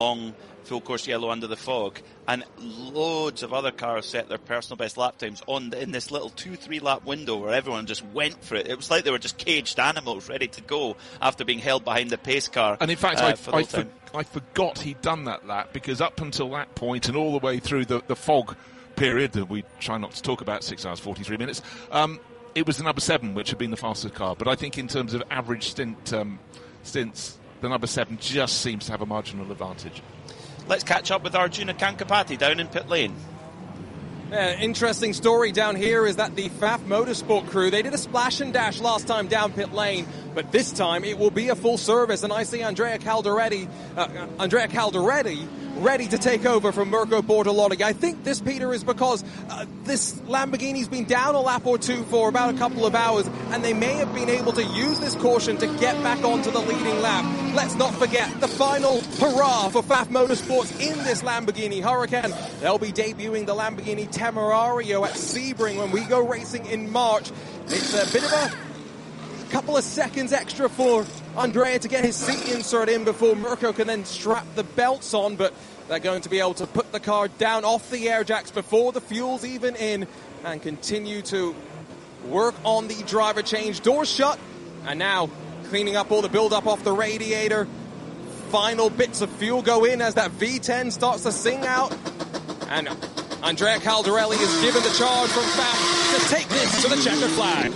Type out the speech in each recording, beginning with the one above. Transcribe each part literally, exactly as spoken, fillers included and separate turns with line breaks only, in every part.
long full course yellow under the fog, and loads of other cars set their personal best lap times on the, in this little two, three lap window where everyone just went for it. It was like they were just caged animals ready to go after being held behind the pace car.
And in fact,
uh,
I,
for
I, for, I forgot he'd done that lap, because up until that point and all the way through the, the fog period that we try not to talk about, six hours forty-three minutes, um, it was the number seven which had been the fastest car. But I think in terms of average stint um, stints, the number seven just seems to have a marginal advantage.
Let's catch up with Arjuna Kankapati down in pit lane.
Yeah, interesting story down here is that the F A F Motorsport crew, they did a splash and dash last time down pit lane, but this time it will be a full service, and I see Andrea Calderetti, uh, Andrea Calderetti ready to take over from Mirko Bortolotti. I think this, Peter, is because uh, this Lamborghini's been down a lap or two for about a couple of hours, and they may have been able to use this caution to get back onto the leading lap. Let's not forget the final hurrah for F A F Motorsports in this Lamborghini Huracan. They'll be debuting the Lamborghini Temerario at Sebring when we go racing in March. It's a bit of a couple of seconds extra for Andrea to get his seat insert in before Mirko can then strap the belts on, but they're going to be able to put the car down off the air jacks before the fuel's even in and continue to work on the driver change. Doors shut, and now cleaning up all the build-up off the radiator. Final bits of fuel go in as that V ten starts to sing out, and Andrea Caldarelli is given the charge from F A F to take this to the checkered flag.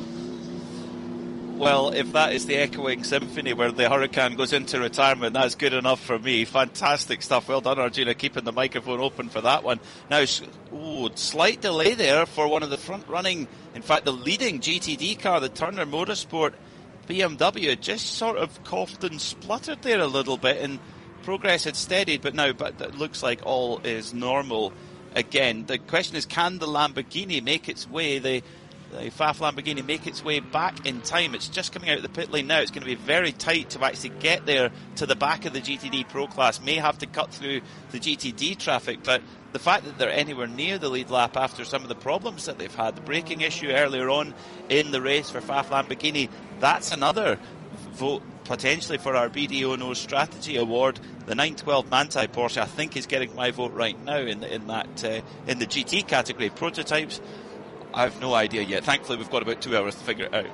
Well, if that is the echoing symphony where the Huracan goes into retirement, that's good enough for me. Fantastic stuff. Well done, Arjuna, keeping the microphone open for that one. Now, ooh, slight delay there for one of the front-running, in fact, the leading G T D car, the Turner Motorsport B M W. It just sort of coughed and spluttered there a little bit, and progress had steadied, but now but it looks like all is normal again. The question is, can the Lamborghini make its way, the The F A F Lamborghini make its way back in time? It's just coming out of the pit lane now. It's going to be very tight to actually get there to the back of the G T D Pro Class. May have to cut through the G T D traffic, but the fact that they're anywhere near the lead lap after some of the problems that they've had, the braking issue earlier on in the race for F A F Lamborghini, that's another vote potentially for our B D O N O strategy award. The nine twelve Manthey Porsche, I think, is getting my vote right now in the, in that uh, in the G T category. Prototypes, I have no idea yet. Thankfully, we've got about two hours to figure it out.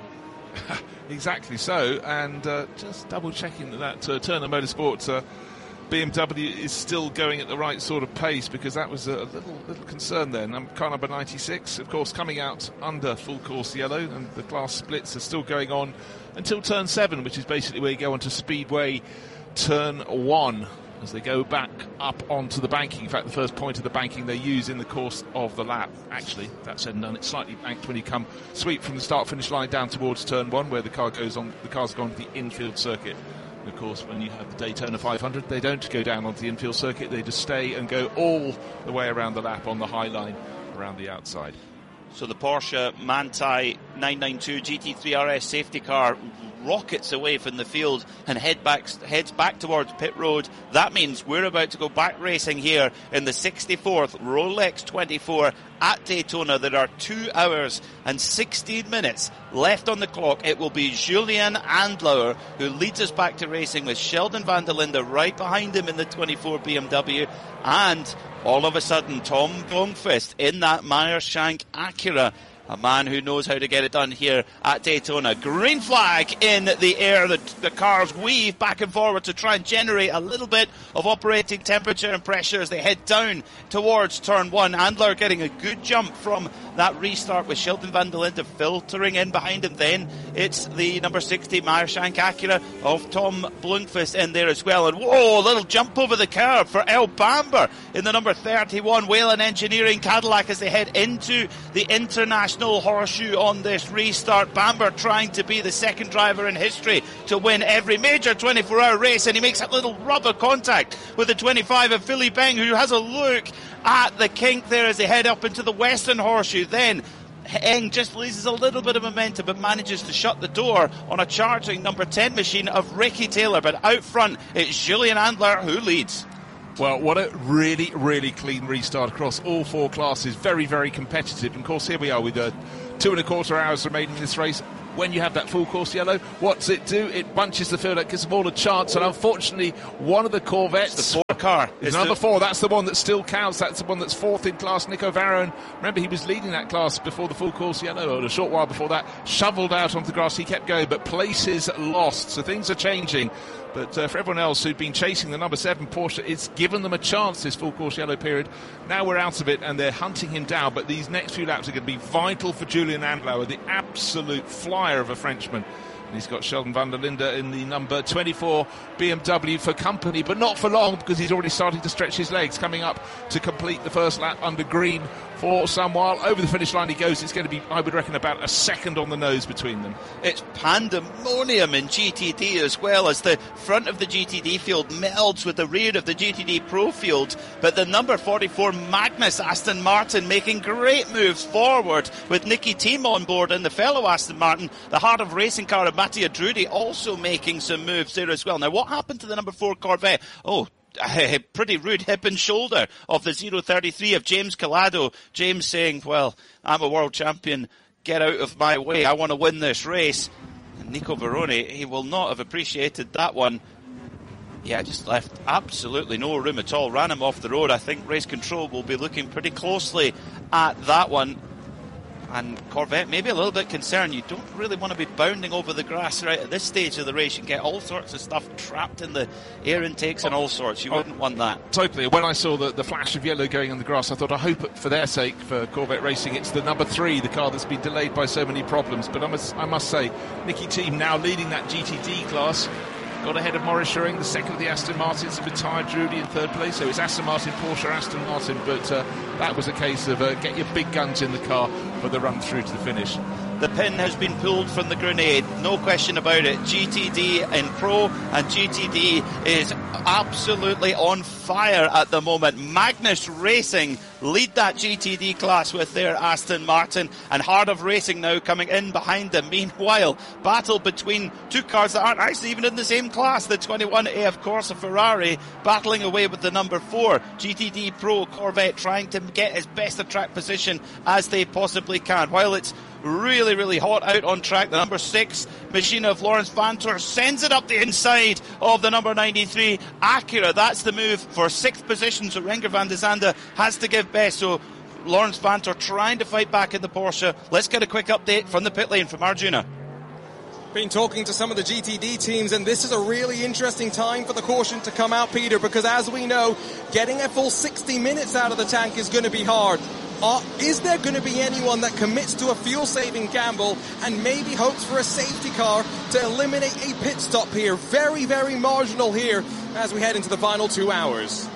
Exactly so, and uh, just double checking that that uh, Turner Motorsport uh, B M W is still going at the right sort of pace, because that was a little little concern there. Um, car number ninety-six, of course, coming out under full course yellow, and the class splits are still going on until turn seven, which is basically where you go onto Speedway turn one, as they go back up onto the banking. In fact, the first point of the banking they use in the course of the lap. Actually, that said and done, it's slightly banked when you come sweep from the start-finish line down towards turn one, where the car goes on. The car's gone to the infield circuit. And of course, when you have the Daytona five hundred, they don't go down onto the infield circuit. They just stay and go all the way around the lap on the high line around the outside.
So the Porsche Manthey nine ninety-two G T three R S safety car rockets away from the field and head back, heads back towards pit road. That means we're about to go back racing here in the sixty-fourth Rolex twenty-four at Daytona. There are two hours and sixteen minutes left on the clock. It will be Julian Andlauer who leads us back to racing, with Sheldon van der Linde right behind him in the twenty-four B M W, and all of a sudden Tom Blomqvist in that Meyershank Acura. A man who knows how to get it done here at Daytona. Green flag in the air. The, the cars weave back and forward to try and generate a little bit of operating temperature and pressure as they head down towards turn one. Andlauer getting a good jump from that restart, with Sheldon van der Linde filtering in behind him. Then it's the number sixty Meyershank Acura of Tom Blomqvist in there as well. And whoa, a little jump over the curb for El Bamber in the number thirty-one Whelen Engineering Cadillac as they head into the international horseshoe on this restart. Bamber trying to be the second driver in history to win every major twenty-four hour race, and he makes that little rubber contact with the twenty-five of Philly Beng, who has a look at the kink there as they head up into the western horseshoe. Then Eng just loses a little bit of momentum but manages to shut the door on a charging number ten machine of Ricky Taylor. But out front, it's Julian Andlauer who leads.
Well, what a really, really clean restart across all four classes. Very, very competitive. And of course, here we are with uh, two and a quarter hours remaining in this race. When you have that full course yellow, what's it do? It bunches the field up, gives them all a chance. And unfortunately, one of the Corvettes...
The car.
It's number the four. That's the one that still counts. That's the one that's fourth in class. Nico Varro. Remember, he was leading that class before the full course yellow, or a short while before that. Shoveled out onto the grass. He kept going, but places lost. So things are changing. But uh, for everyone else who'd been chasing the number seven Porsche, it's given them a chance this full course yellow period. Now we're out of it and they're hunting him down. But these next few laps are going to be vital for Julian Andlauer, the absolute flyer of a Frenchman. And he's got Sheldon van der Linde in the number twenty-four B M W for company, but not for long, because he's already starting to stretch his legs, coming up to complete the first lap under green for some while. Over the finish line he goes. It's going to be, I would reckon, about a second on the nose between them.
It's pandemonium in G T D as well, as the front of the G T D field melds with the rear of the G T D Pro field. But the number forty-four Magnus Aston Martin making great moves forward with Nicky Thiem on board and the fellow Aston Martin. The heart of racing car of Mattia Drudi also making some moves there as well. Now, what happened to the number four Corvette? Oh, a pretty rude hip and shoulder of the zero thirty-three of James Calado. James saying, well, I'm a world champion, get out of my way, I want to win this race. And Nico Varrone, he will not have appreciated that one. Yeah, just left absolutely no room at all, ran him off the road. I think Race Control will be looking pretty closely at that one. And Corvette maybe a little bit concerned. You don't really want to be bounding over the grass right at this stage of the race. You can get all sorts of stuff trapped in the air intakes and all sorts. You oh, wouldn't want that.
Totally. When I saw the, the flash of yellow going on the grass, I thought, I hope for their sake, for Corvette Racing, it's the number three, the car that's been delayed by so many problems. But I must, I must say, Nicky Thiem now leading that G T D class. Got ahead of Maurice Schering, the second of the Aston Martins, and retired Drudi in third place. So it's Aston Martin, Porsche, Aston Martin, but uh, that was a case of uh, get your big guns in the car for the run through to the finish.
The pin has been pulled from the grenade, no question about it. G T D in Pro, and G T D is absolutely on fire at the moment. Magnus Racing lead that G T D class with their Aston Martin, and Heart of Racing now coming in behind them. Meanwhile, battle between two cars that aren't actually even in the same class. The twenty-one A F Corsa Ferrari battling away with the number four G T D Pro Corvette, trying to get as best a track position as they possibly can. While it's really, really hot out on track, the number six machine of Lawrence Vanthoor sends it up the inside of the number ninety-three Acura. That's the move for sixth position, so Renger van der Zande has to give best. So Lawrence Vanthoor trying to fight back in the Porsche. Let's get a quick update from the pit lane from Arjuna.
Been talking to some of the G T D teams, and this is a really interesting time for the caution to come out, Peter, because as we know, getting a full sixty minutes out of the tank is going to be hard. Uh, is there going to be anyone that commits to a fuel-saving gamble and maybe hopes for a safety car to eliminate a pit stop here? Very, very marginal here as we head into the final two hours.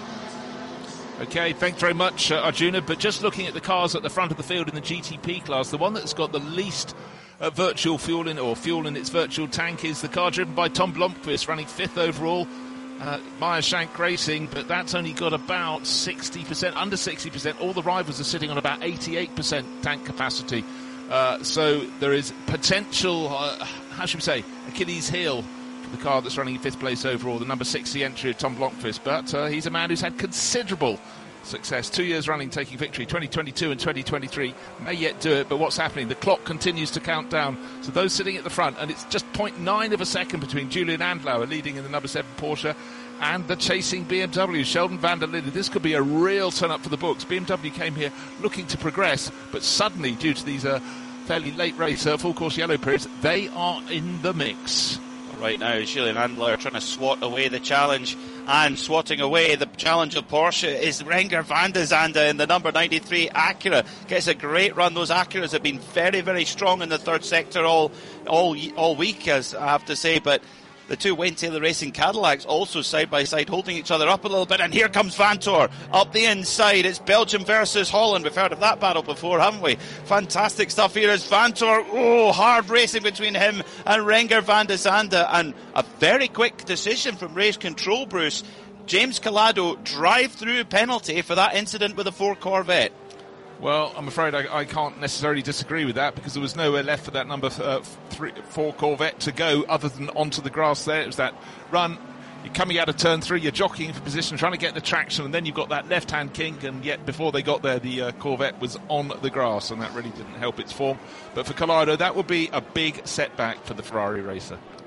Okay, thanks very much, uh, Arjuna. But just looking at the cars at the front of the field in the G T P class, the one that's got the least uh, virtual fuel in, or fuel in its virtual tank, is the car driven by Tom Blomqvist, running fifth overall. Uh, Meyer Shank Racing, but that's only got about sixty percent, under sixty percent. All the rivals are sitting on about eighty-eight percent tank capacity. Uh, so there is potential, uh, how should we say, Achilles heel for the car that's running in fifth place overall, the number sixty entry of Tom Blomqvist. But uh, he's a man who's had considerable success, two years running taking victory, twenty twenty-two and twenty twenty-three, may yet do it. But what's happening? The clock continues to count down. So those sitting at the front, and it's just zero point nine of a second between Julian Andlauer leading in the number seven Porsche and the chasing B M W, Sheldon van der Linde. This could be a real turn up for the books. B M W came here looking to progress, but suddenly, due to these uh, fairly late race uh, full course yellow periods, they are in the mix.
Right now, Julian Andlauer trying to swat away the challenge, and swatting away the challenge of Porsche is Renger van der Zande in the number ninety-three Acura. Gets a great run. Those Acuras have been very, very strong in the third sector all all all week, as I have to say, but the two Wayne Taylor Racing Cadillacs also side by side, holding each other up a little bit. And here comes Vanthoor up the inside. It's Belgium versus Holland. We've heard of that battle before, haven't we? Fantastic stuff here as Vanthoor. Oh, hard racing between him and Renger van der Zande. And a very quick decision from Race Control, Bruce. James Calado drive-through penalty for that incident with the four Corvette.
Well, I'm afraid I, I can't necessarily disagree with that, because there was nowhere left for that number uh, three, four Corvette to go other than onto the grass there. It was that run. You're coming out of turn three, you're jockeying for position, trying to get the traction, and then you've got that left-hand kink, and yet before they got there, the uh, Corvette was on the grass, and that really didn't help its form. But for Calado, that would be a big setback for the Ferrari racer.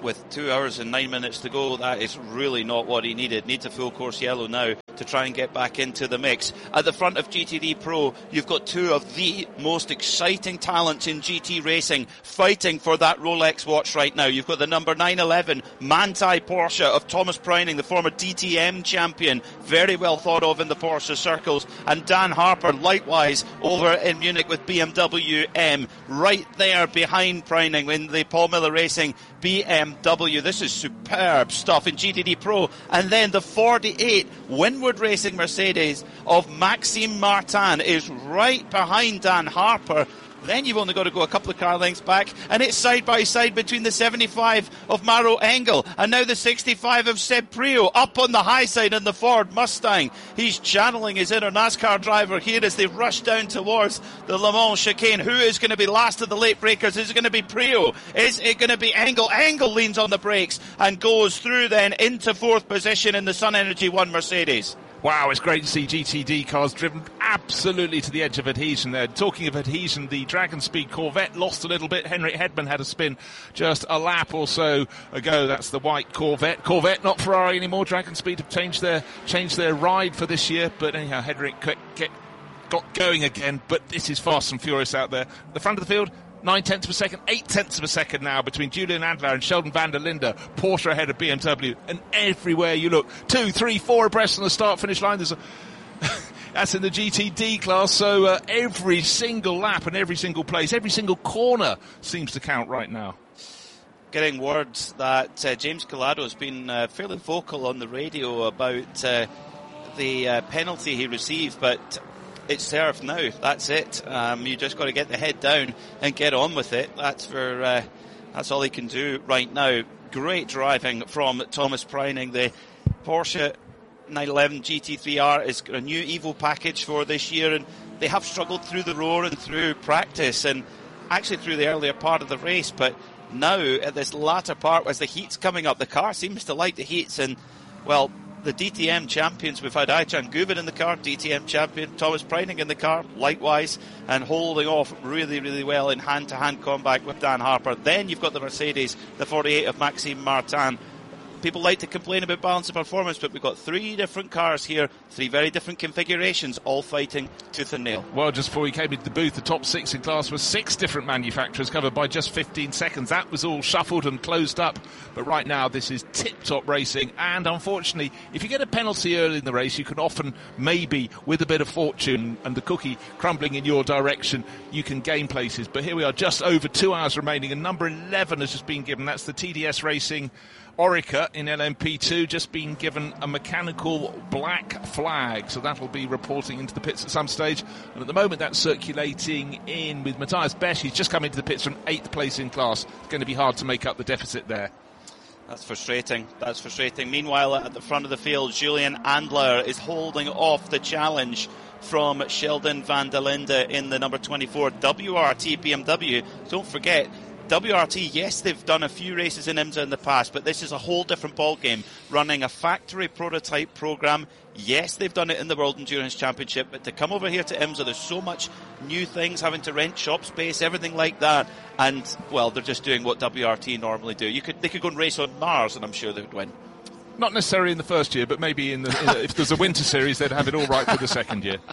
with two hours and nine minutes to go, that is really not what he needed. Needs a full course yellow now to try and get back into the mix. At the front of G T D Pro, you've got two of the most exciting talents in G T racing fighting for that Rolex watch right now. You've got the number nine eleven Manthey Porsche of Thomas Preining, the former D T M champion, very well thought of in the Porsche circles, and Dan Harper likewise over in Munich with B M W M, right there behind Preining in the Paul Miller Racing B M W. This is superb stuff in G T D Pro. And then the forty-eight Winward Racing Mercedes of Maxime Martin is right behind Dan Harper. Then you've only got to go a couple of car lengths back, and it's side by side between the seventy-five of Maro Engel and now the sixty-five of Seb Prio up on the high side in the Ford Mustang. He's channeling his inner NASCAR driver here as they rush down towards the Le Mans chicane. Who is going to be last of the late breakers? Is it going to be Prio? Is it going to be Engel? Engel leans on the brakes and goes through then into fourth position in the Sun Energy One Mercedes.
Wow, it's great to see G T D cars driven absolutely to the edge of adhesion there. Talking of adhesion, the Dragon Speed Corvette lost a little bit. Henrik Hedman had a spin just a lap or so ago. That's the white Corvette. Corvette, not Ferrari anymore. Dragon Speed have changed their changed their ride for this year. But anyhow, Henrik get, got going again. But this is fast and furious out there. The front of the field, Nine tenths of a second, eight tenths of a second now between Julian Adler and Sheldon van der Linde. Porsche ahead of B M W, and everywhere you look, two, three, four abreast on the start-finish line. There's a that's in the G T D class, so uh, every single lap and every single place, every single corner seems to count right now.
Getting words that uh, James Collado has been uh, fairly vocal on the radio about uh, the uh, penalty he received, but it's served now. That's it. Um, you just got to get the head down and get on with it. That's for uh, that's all he can do right now. Great driving from Thomas Preining. The Porsche nine eleven G T three R is a new Evo package for this year, and they have struggled through the roar and through practice and actually through the earlier part of the race. But now at this latter part, as the heat's coming up, the car seems to like the heats, and well, the D T M champions, we've had Aycan Guven in the car, D T M champion, Thomas Preining in the car, likewise, and holding off really, really well in hand-to-hand combat with Dan Harper. Then you've got the Mercedes, the forty-eight of Maxime Martin. People like to complain about balance of performance, but we've got three different cars here, three very different configurations, all fighting tooth and nail.
Well, just before we came into the booth, the top six in class was six different manufacturers covered by just fifteen seconds. That was all shuffled and closed up. But right now, this is tip-top racing. And unfortunately, if you get a penalty early in the race, you can often, maybe, with a bit of fortune and the cookie crumbling in your direction, you can gain places. But here we are, just over two hours remaining, and number eleven has just been given. That's the T D S Racing Orica in L M P two, just been given a mechanical black flag, so that'll be reporting into the pits at some stage. And at the moment, that's circulating in with Matthias Besch. He's just come into the pits from eighth place in class. It's going to be hard to make up the deficit there.
That's frustrating. That's frustrating. Meanwhile, at the front of the field, Julian Adler is holding off the challenge from Sheldon van der Linde in the number twenty-four W R T B M W. Don't forget, W R T, yes, they've done a few races in IMSA in the past, but this is a whole different ballgame. Running a factory prototype program, yes, they've done it in the World Endurance Championship, but to come over here to IMSA, there's so much new things, having to rent shop space, everything like that, and, well, they're just doing what W R T normally do. You could They could go and race on Mars, and I'm sure they would win.
Not necessarily in the first year, but maybe in the, in the if there's a winter series, they'd have it all right for the second year.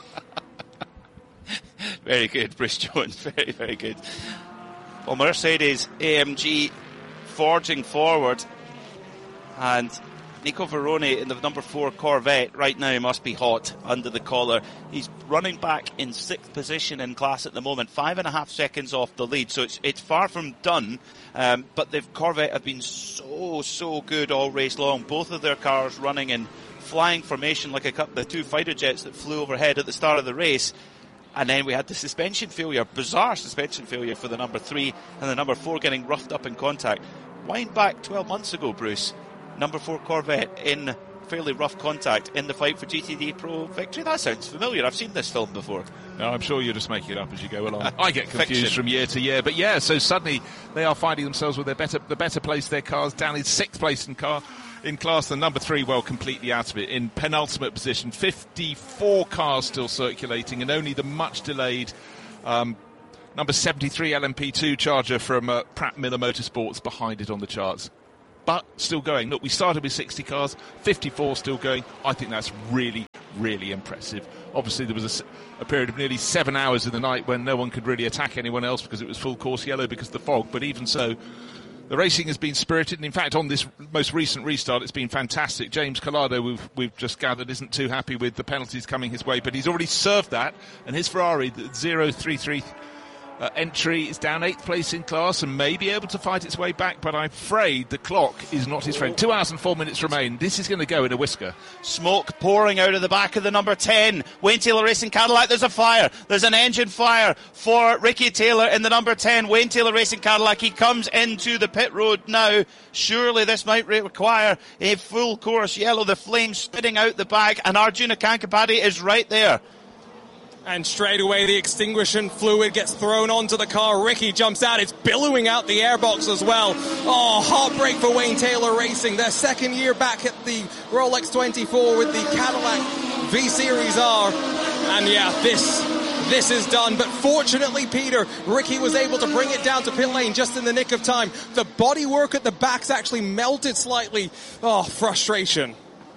Very good, Bruce Jones, very, very good. Well, Mercedes A M G forging forward, and Nico Veroni in the number four Corvette right now must be hot under the collar. He's running back in sixth position in class at the moment, five and a half seconds off the lead, so it's it's far from done. Um, but the Corvette have been so so good all race long. Both of their cars running in flying formation like a couple, the two fighter jets that flew overhead at the start of the race. And then we had the suspension failure, bizarre suspension failure for the number three and the number four getting roughed up in contact. Wind back twelve months ago, Bruce, number four Corvette in fairly rough contact in the fight for G T D Pro victory. That sounds familiar. I've seen this film before.
No, I'm sure you're just making it up as you go along. I get confused
Fiction.
from year to year. But yeah, so suddenly they are finding themselves with their better, the better place, their cars down in sixth place in car. In class, the number three, well, completely out of it. In penultimate position, fifty-four cars still circulating, and only the much delayed um, number seventy-three L M P two Charger from uh, Pratt Miller Motorsports behind it on the charts. but still going. Look, we started with sixty cars, fifty-four still going. I think that's really, really impressive. Obviously, there was a, a period of nearly seven hours in the night when no one could really attack anyone else because it was full course yellow because of the fog. But even so, the racing has been spirited, and in fact, on this most recent restart, it's been fantastic. James Collado, we've, we've just gathered, isn't too happy with the penalties coming his way, but he's already served that, and his Ferrari, the zero three three uh, entry, is down eighth place in class and may be able to fight its way back, but I'm afraid the clock is not his friend. Two hours and four minutes remain. This is going to go in a whisker.
Smoke pouring out of the back of the number ten. Wayne Taylor Racing Cadillac. There's a fire. There's an engine fire for Ricky Taylor in the number ten. Wayne Taylor Racing Cadillac. He comes into the pit road now. Surely this might require a full course yellow. The flames spitting out the back, and Arjuna Kankapati is right there.
And straight away the extinguishing fluid gets thrown onto the car. Ricky jumps out. It's billowing out the airbox as well. Oh, heartbreak for Wayne Taylor Racing. Their second year back at the Rolex twenty-four with the Cadillac V Series R. And yeah, this this is done. But fortunately, Peter, Ricky was able to bring it down to pit lane just in the nick of time. The bodywork at the back's actually melted slightly. Oh, frustration.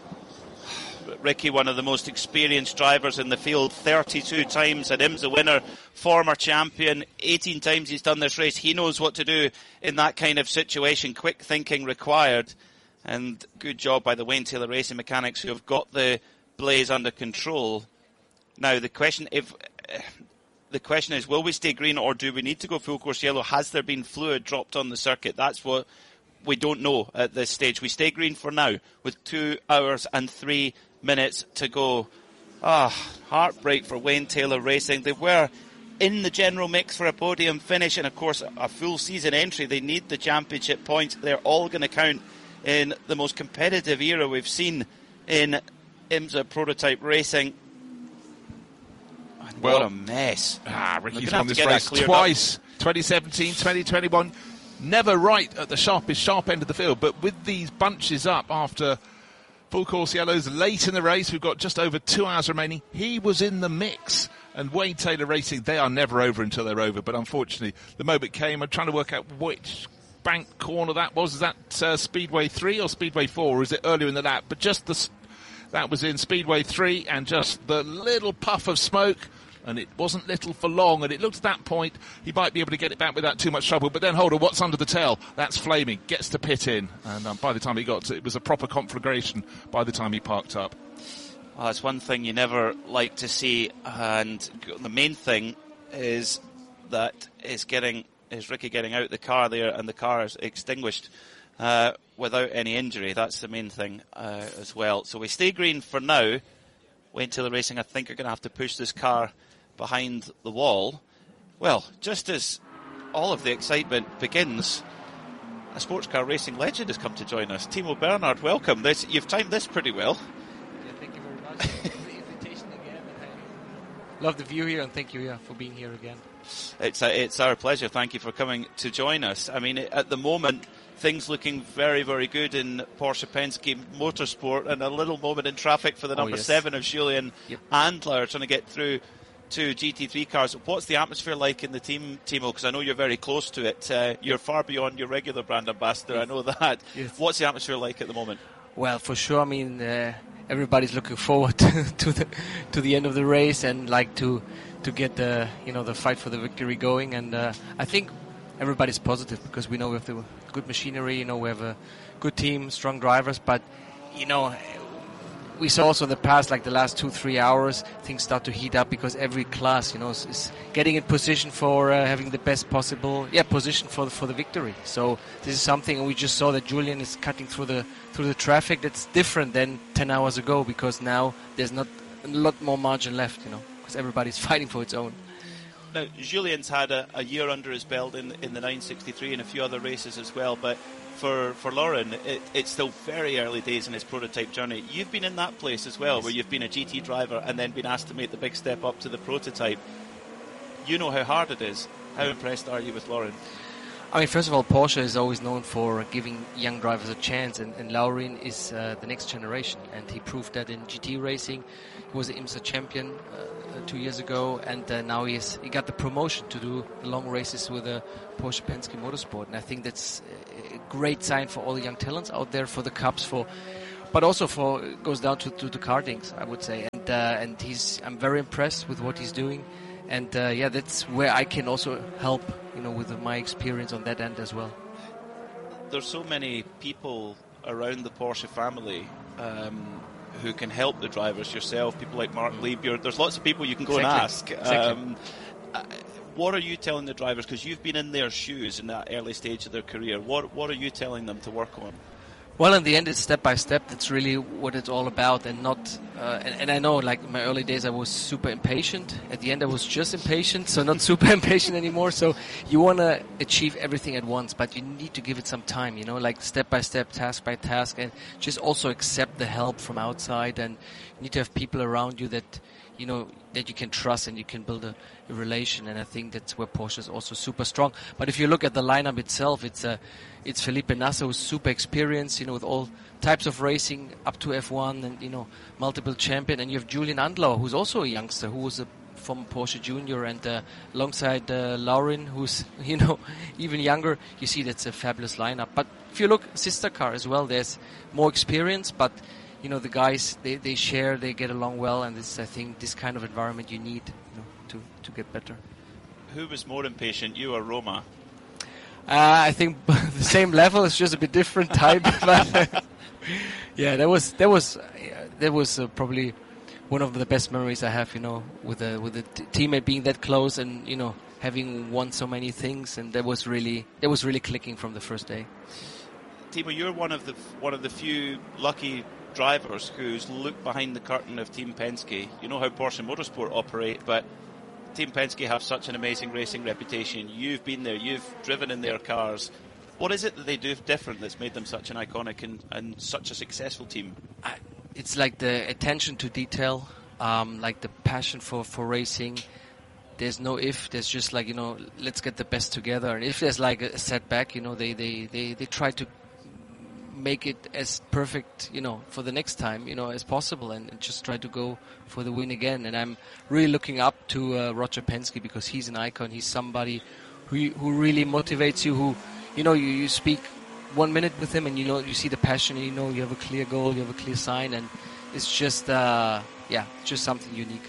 Ricky, one of the most experienced drivers in the field, thirty-two times an IMSA winner, former champion, eighteen times he's done this race. He knows what to do in that kind of situation. Quick thinking required. And good job by the Wayne Taylor Racing mechanics who have got the blaze under control. Now, the question if uh, the question is, will we stay green or do we need to go full course yellow? Has there been fluid dropped on the circuit? That's what we don't know at this stage. We stay green for now with two hours and three minutes to go. Ah, heartbreak for Wayne Taylor Racing. They were in the general mix for a podium finish and, of course, a full season entry. They need the championship points. They're all going to count in the most competitive era we've seen in IMSA prototype racing. And
well,
what a mess.
Ah, Ricky's won this race twice, up. twenty seventeen, twenty twenty-one. Never right at the sharpest, sharp end of the field, but with these bunches up after full course yellows late in the race, we've got just over two hours remaining. He was in the mix. And Wayne Taylor Racing, they are never over until they're over. But unfortunately, the moment came. I'm trying to work out which bank corner that was. Is that uh, Speedway three or Speedway four? Or is it earlier in the lap? But just the, that was in Speedway three, and just the little puff of smoke. And it wasn't little for long, and it looked at that point he might be able to get it back without too much trouble. But then, hold on, what's under the tail? That's flaming. Gets to pit in, and um, by the time he got to it, was a proper conflagration by the time he parked up.
Well, that's one thing you never like to see, and the main thing is that is getting is Ricky getting out the car there, and the car is extinguished uh, without any injury. That's the main thing uh, as well. So we stay green for now. Wayne Taylor Racing, I think, are going to have to push this car behind the wall. Well, just as all of the excitement begins, a sports car racing legend has come to join us. Timo Bernhard, welcome. This, you've timed this pretty well.
Yeah, thank you very much for the invitation again. I love the view here, and thank you yeah, for being here again.
It's a, it's our pleasure. Thank you for coming to join us. I mean, at the moment, things looking very, very good in Porsche Penske Motorsport, and a little moment in traffic for the number oh, yes. seven of Julian yep. Andler trying to get through to G T three cars. What's the atmosphere like in the team, Timo? Because I know you're very close to it. Uh, you're far beyond your regular brand ambassador. Yes. I know that. Yes. What's the atmosphere like at the moment?
Well, for sure. I mean, uh, everybody's looking forward to, to the to the end of the race and like to to get the you know the fight for the victory going. And uh, I think everybody's positive because we know we have the good machinery. You know, we have a good team, strong drivers. But you know, we saw also in the past, like the last two, three hours, things start to heat up because every class, you know, is, is getting in position for uh, having the best possible, yeah, position for the, for the victory. So this is something, and we just saw that Julian is cutting through the through the traffic. That's different than ten hours ago because now there's not a lot more margin left, you know, because everybody's fighting for its own.
Now, Julian's had a, a year under his belt in, in the nine sixty-three and a few other races as well, but for, for Lauren, it, it's still very early days in his prototype journey. You've been in that place as well, yes. where you've been a G T driver and then been asked to make the big step up to the prototype. You know how hard it is. How impressed are you with Lauren?
I mean, first of all, Porsche is always known for giving young drivers a chance, and, and Laurin is uh, the next generation, and he proved that in G T racing. He was an IMSA champion uh, two years ago, and uh, now he, is, he got the promotion to do long races with a Porsche Penske Motorsport, and I think that's a great sign for all the young talents out there, for the Cups, for, but also for it goes down to, to the kartings, I would say. And uh, and he's I'm very impressed with what he's doing, and uh, yeah, that's where I can also help, you know, with my experience on that end as well.
There's so many people around the Porsche family um, who can help the drivers. Yourself, people like Mark mm. Lieb. There's lots of people you can go
exactly.
and ask.
Exactly.
Um, uh, what are you telling the drivers? Because you've been in their shoes in that early stage of their career. What What are you telling them to work on?
Well, in the end, it's step by step. That's really what it's all about, and not. Uh, and, and I know, like in my early days, I was super impatient. At the end, I was just impatient, so not super impatient anymore. So you want to achieve everything at once, but you need to give it some time. You know, like step by step, task by task, and just also accept the help from outside. And you need to have people around you that, you know, that you can trust and you can build a, a relation. And I think that's where Porsche is also super strong. But if you look at the lineup itself, it's a It's Felipe Nasr, who's super experienced, you know, with all types of racing up to F one and, you know, multiple champion. And you have Julian Andlau, who's also a youngster, who was a former Porsche Junior, and uh, alongside uh, Laurin, who's, you know, even younger. You see that's a fabulous lineup. But if you look, sister car as well, there's more experience, but, you know, the guys, they, they share, they get along well, and this, I think, this kind of environment you need, you know, to, to get better.
Who was more impatient, you or Roma?
Uh, I think the same level. It's just a bit different type. But yeah, that was that was yeah, that was uh, probably one of the best memories I have. You know, with a with a t- teammate being that close, and you know, having won so many things, and that was really that was really clicking from the first day.
Timo, you're one of the one of the few lucky drivers who's looked behind the curtain of Team Penske. You know how Porsche Motorsport operate, but Team Penske have such an amazing racing reputation. You've been there, you've driven in their cars. What is it that they do different that's made them such an iconic and, and such a successful team?
Uh, it's like the attention to detail, um, like the passion for, for racing. There's no if, there's just like, you know, let's get the best together. And if there's like a setback, you know, they, they, they, they try to make it as perfect, you know, for the next time, you know, as possible, and, and just try to go for the win again. And I'm really looking up to uh, Roger Penske, because he's an icon. He's somebody who who really motivates you. Who, you know, you, you speak one minute with him, and you know, you see the passion. You know, you have a clear goal, you have a clear sign, and it's just, uh, yeah, just something unique.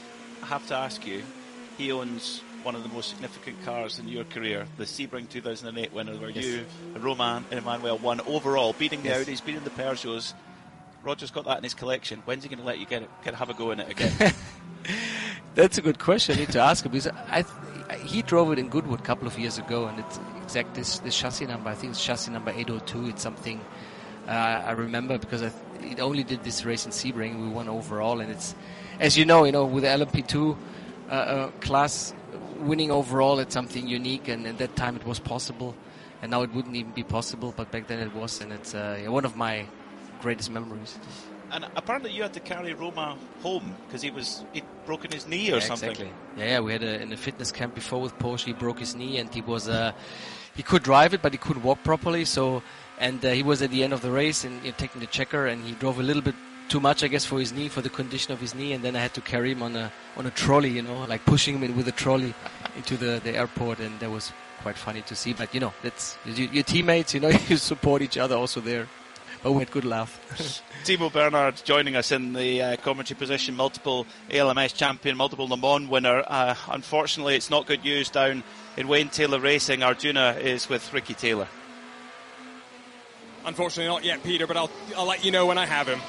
I have to ask you, he owns one of the most significant cars in your career, the Sebring two thousand eight winner, where yes. you, Roman and Emmanuel won overall, beating the yes. Audis, beating the Peugeots. Roger's got that in his collection. When's he going to let you get it, get have a go in it again?
That's a good question. I need to ask him, because I th- he drove it in Goodwood a couple of years ago, and it's exact this, this chassis number. I think it's chassis number eight oh two. It's something uh, I remember, because I th- it only did this race in Sebring. We won overall, and it's, as you know, you know, with the L M P two uh, uh, class, winning overall, it's something unique, and at that time it was possible, and now it wouldn't even be possible, but back then it was, and it's uh, yeah, one of my greatest memories.
And apparently you had to carry Roma home because he was he'd broken his knee or
yeah,
something.
Exactly. Yeah, yeah, we had a, in a fitness camp before with Porsche. He broke his knee, and he was uh, he could drive it, but he couldn't walk properly. So, and uh, he was at the end of the race and you know, taking the checker, and he drove a little bit too much, I guess, for his knee, for the condition of his knee, and then I had to carry him on a on a trolley, you know, like pushing him in with a trolley into the, the airport, and that was quite funny to see. But you know, that's your, your teammates, you know, you support each other also there. But we had good laugh.
Timo Bernhard joining us in the uh, commentary position, multiple A L M S champion, multiple Le Mans winner. Uh, unfortunately, it's not good news down in Wayne Taylor Racing. Arjuna is with Ricky Taylor.
Unfortunately, not yet, Peter, but I'll I'll let you know when I have him.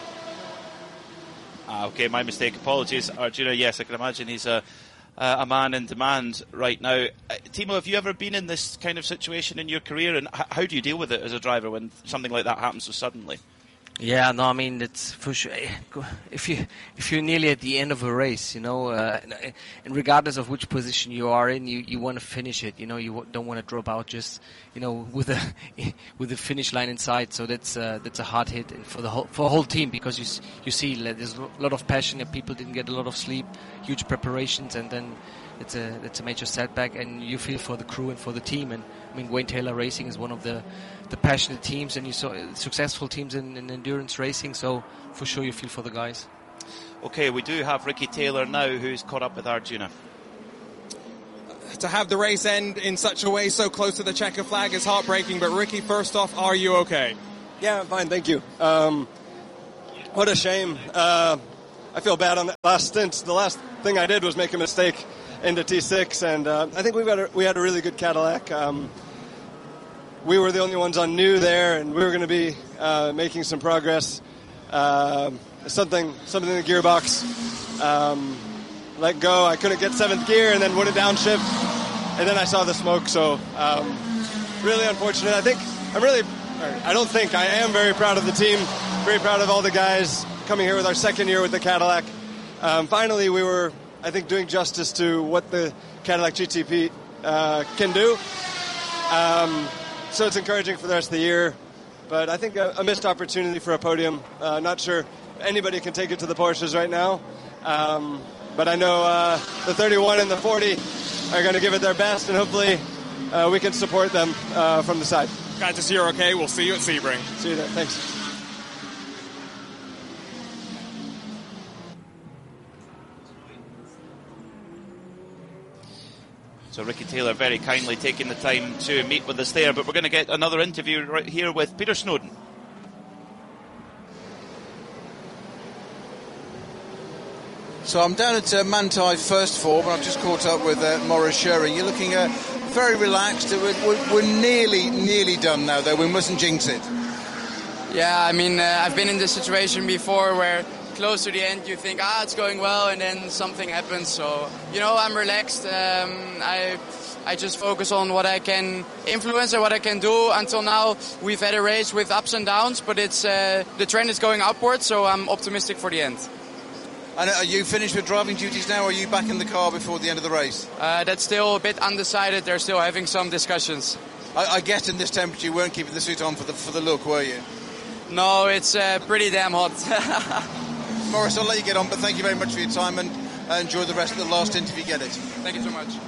Ah, okay, my mistake. Apologies, Arjuna. Yes, I can imagine he's a uh, a man in demand right now. Uh, Timo, have you ever been in this kind of situation in your career, and h- how do you deal with it as a driver when something like that happens so suddenly?
Yeah, no, I mean, it's for sure. If you if you're nearly at the end of a race, you know, uh, and regardless of which position you are in, you, you want to finish it. You know, you don't want to drop out just, you know, with a with the finish line in sight. So that's uh, that's a hard hit and for the whole for the whole team, because you you see there's a lot of passion and people didn't get a lot of sleep, huge preparations, and then it's a it's a major setback, and you feel for the crew and for the team. And I mean, Wayne Taylor Racing is one of the the passionate teams, and you saw successful teams in, in endurance racing, so for sure you feel for the guys.
Okay, we do have Ricky Taylor now, who's caught up with Arjuna.
to have the race end in such a way so close to the checker flag is heartbreaking. But Ricky, first off, are you okay?
Yeah, I'm fine, thank you. Um, what a shame. Uh, I feel bad on the last stint. The last thing I did was make a mistake into T six, and uh, I think we got a, we had a really good Cadillac. Um, we were the only ones on new there, and we were going to be uh, making some progress. Uh, something, something in the gearbox um, let go. I couldn't get seventh gear, and then wouldn't downshift, and then I saw the smoke. So um, really unfortunate. I think I'm really. I don't think I am very proud of the team. Very proud of all the guys coming here with our second year with the Cadillac. Um, finally, we were, I think, doing justice to what the Cadillac G T P uh, can do. Um, so it's encouraging for the rest of the year. But I think a, a missed opportunity for a podium. Uh, not sure anybody can take it to the Porsches right now. Um, but I know uh, the thirty-one and the forty are going to give it their best, and hopefully uh, we can support them uh, from the side.
Glad to see you're okay. We'll see you at Sebring.
See you there. Thanks.
So Ricky Taylor very kindly taking the time to meet with us there, but we're going to get another interview right here with Peter Snowden.
So I'm down at uh, Manthey first form, and I've just caught up with uh, Maurice Schurring. You're looking uh, very relaxed. We're, we're, we're nearly, nearly done now, though. We mustn't jinx it.
Yeah, I mean, uh, I've been in this situation before where close to the end you think, ah, it's going well, and then something happens. So, you know, I'm relaxed. Um, I I just focus on what I can influence and what I can do. Until now, we've had a race with ups and downs, but it's uh, the trend is going upwards, so I'm optimistic for the end.
And are you finished with driving duties now, or are you back in the car before the end of the race?
Uh, that's still a bit undecided. They're still having some discussions.
I, I guess in this temperature you weren't keeping the suit on for the for the look, were you?
No, it's uh, pretty damn hot.
Maurice, I'll let you get on, but thank you very much for your time, and uh, enjoy the rest of the last interview. Get it.
Thank you so much.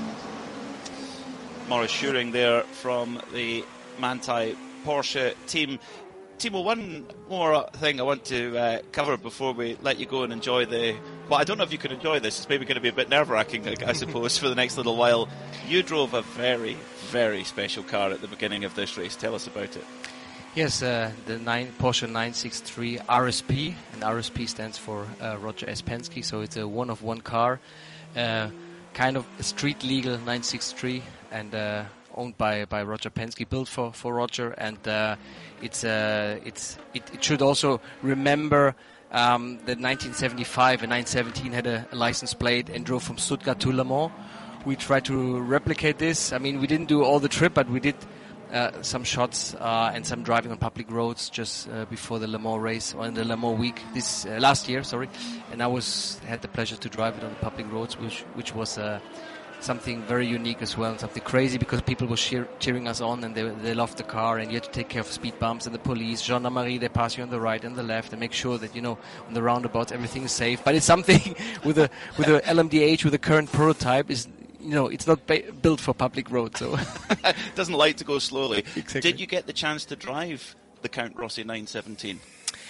Maurice Schurring there from the Manthey Porsche team. Timo, one more thing I want to uh, cover before we let you go and enjoy the... Well, I don't know if you can enjoy this. It's maybe going to be a bit nerve-wracking, I suppose, for the next little while. You drove a very, very special car at the beginning of this race. Tell us about it.
Yes, uh, the nine, Porsche nine sixty-three R S P, and R S P stands for uh, Roger S. Penske, so it's a one-of-one car, uh, kind of a street-legal nine sixty-three, and uh, owned by, by Roger Penske, built for, for Roger, and uh, it's uh, it's it, it should also remember um, that nineteen seventy-five and nine seventeen had a, a license plate and drove from Stuttgart to Le Mans. We tried to replicate this. I mean, we didn't do all the trip, but we did uh, some shots uh, and some driving on public roads just uh, before the Le Mans race, or in the Le Mans week this uh, last year. Sorry, and I was had the pleasure to drive it on public roads, which which was. Uh, Something very unique as well, and something crazy because people were cheer- cheering us on, and they they loved the car, and you had to take care of speed bumps and the police, gendarmerie, they pass you on the right and the left and make sure that, you know, on the roundabouts everything is safe. But it's something with a with a L M D H, with a current prototype, is, you know, it's not ba- built for public roads, so
it doesn't like to go slowly.
Exactly.
Did you get the chance to drive the Count Rossi nine seventeen?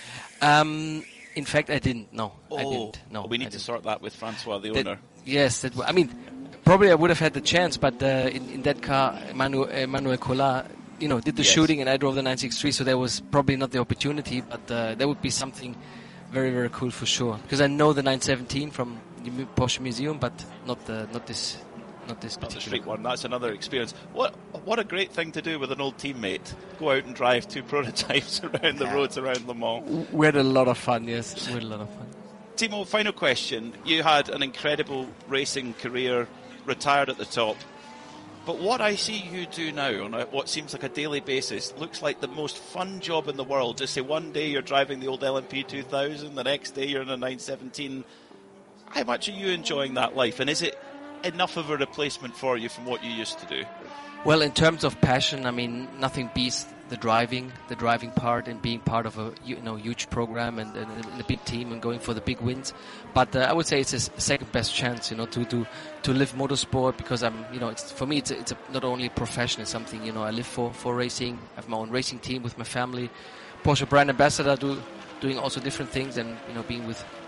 Um, in fact, I didn't. No,
oh,
I didn't. No,
we need
I
to
didn't.
sort that with Francois, the
That-
owner.
Yes, that, I mean, probably I would have had the chance, but uh, in, in that car, Emmanuel, Emmanuel Collat, you know, did the
Yes.
shooting, and I drove the nine sixty-three, so there was probably not the opportunity, but uh, that would be something very, very cool for sure. Because I know the nine seventeen from the Mu- Porsche Museum, but not the not this not this
Not the
particular
street one. That's another experience. What what a great thing to do with an old teammate. Go out and drive two prototypes around the roads around Le Mans.
We had a lot of fun, yes, we had a lot of fun.
Timo, final question. You had an incredible racing career, retired at the top. But what I see you do now on a, what seems like a daily basis looks like the most fun job in the world. Just say one day you're driving the old L M P two thousand, the next day you're in a nine seventeen. How much are you enjoying that life? And is it enough of a replacement for you from what you used to do?
Well, in terms of passion, I mean, nothing beats the driving, the driving part, and being part of a you know huge program and, and, and a big team and going for the big wins. But uh, I would say it's a second best chance, you know, to to to live motorsport, because I'm, you know, it's for me it's a, it's a, not only a profession, it's something, you know, I live for for racing. I have my own racing team with my family, Porsche brand ambassador, do doing also different things, and, you know, being with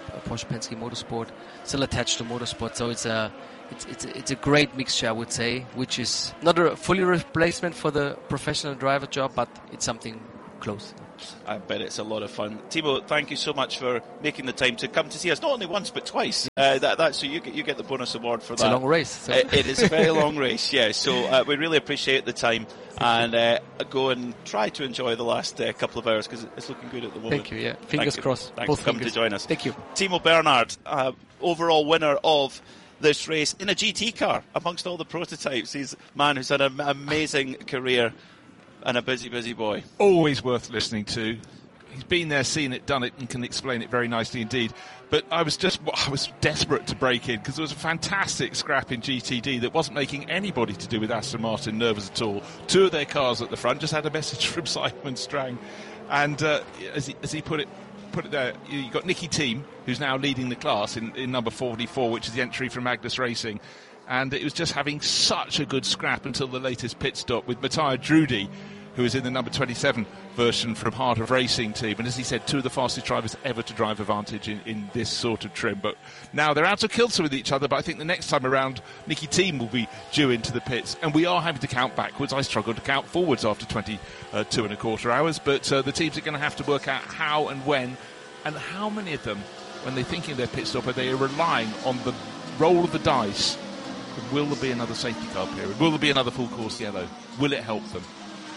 Porsche Penske Motorsport, still attached to motorsport. So it's a it's it's a, it's a great mixture, I would say, which is not a fully replacement for the professional driver job, but it's something close.
I bet it's a lot of fun. Timo, thank you so much for making the time to come to see us, not only once but twice. Uh, that, that's so you get you get the bonus award for
it's
that.
It's a long race. So.
It, it is a very long race, yeah. So uh, we really appreciate the time, and uh, go and try to enjoy the last uh, couple of hours because it's looking good at the moment.
Thank you. Yeah, fingers
Thank
crossed.
You. Thanks
Both
for coming
fingers.
to join us.
Thank you,
Timo Bernhard, uh, overall winner of this race in a G T car amongst all the prototypes. He's a man who's had an amazing career. And a busy, busy boy.
Always worth listening to. He's been there, seen it, done it, and can explain it very nicely indeed. But I was just, I was desperate to break in because there was a fantastic scrap in G T D that wasn't making anybody to do with Aston Martin nervous at all. Two of their cars at the front just had a message from Simon Strang, and uh, as he as he put it. Put it there. You got Nicky Thiem, who's now leading the class in, in number forty-four, which is the entry from Magnus Racing. And it was just having such a good scrap until the latest pit stop with Matthias Drudy, who is in the number twenty-seven version from Heart of Racing team. And as he said, two of the fastest drivers ever to drive Avantage in, in this sort of trim. But now they're out of kilter with each other, but I think the next time around, Nicky Thiem will be due into the pits. And we are having to count backwards. I struggled to count forwards after twenty-two and a quarter hours. But uh, the teams are going to have to work out how and when, and how many of them, when they're thinking of their pit stop, are they relying on the roll of the dice. Will there be another safety car period? Will there be another full course yellow? Will it help them?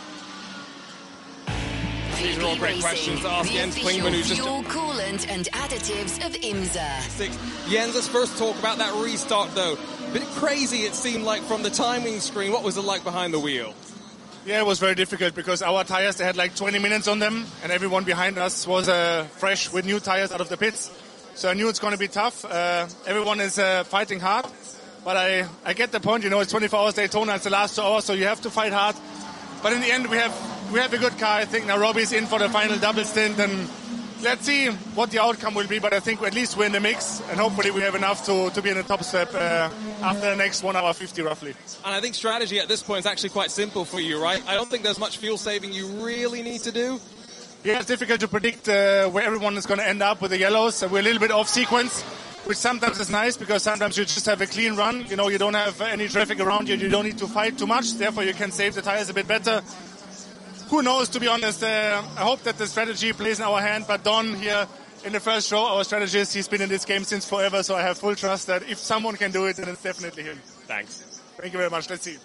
These are all great questions to ask Jens Klingmann, who's just
fuel, coolant and additives of IMSA.
Six. Jens, let's first talk about that restart, though. A bit crazy, it seemed like, from the timing screen. What was it like behind the wheel?
Yeah, it was very difficult because our tires, they had like twenty minutes on them, and everyone behind us was uh, fresh with new tires out of the pits. So I knew it's going to be tough. Uh, everyone is uh, fighting hard, but I, I get the point. You know, it's twenty-four hours Daytona, it's the last two hours, so you have to fight hard. But in the end, we have we have a good car. I think now Robbie's in for the final double stint, and let's see what the outcome will be. But I think at least we're in the mix, and hopefully we have enough to, to be in the top step uh, after the next one hour fifty roughly.
And I think strategy at this point is actually quite simple for you, right? I don't think there's much fuel saving you really need to do.
Yeah, it's difficult to predict uh, where everyone is going to end up with the yellows. So we're a little bit off sequence, which sometimes is nice because sometimes you just have a clean run. You know, you don't have any traffic around you. You don't need to fight too much. Therefore, you can save the tires a bit better. Who knows, to be honest. Uh, I hope that the strategy plays in our hand. But Don here in the first show, our strategist, he's been in this game since forever. So I have full trust that if someone can do it, then it's definitely him.
Thanks.
Thank you very much. Let's see.